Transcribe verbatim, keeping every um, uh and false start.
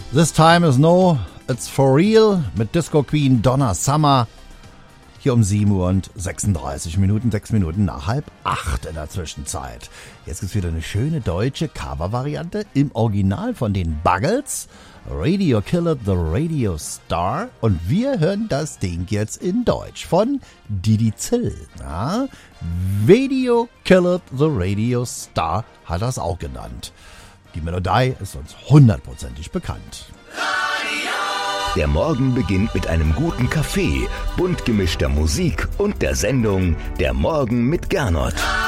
This Time Is No, It's For Real mit Disco Queen Donna Summer. Hier um sieben Uhr und sechsunddreißig Minuten, sechs Minuten nach halb acht in der Zwischenzeit. Jetzt gibt's wieder eine schöne deutsche Cover-Variante im Original von den Buggles. Radio Killed the Radio Star. Und wir hören das Ding jetzt in Deutsch von Didi Zill. Ja? Radio Killed the Radio Star hat das auch genannt. Die Melodie ist uns hundertprozentig bekannt. Der Morgen beginnt mit einem guten Kaffee, bunt gemischter Musik und der Sendung Der Morgen mit Gernot.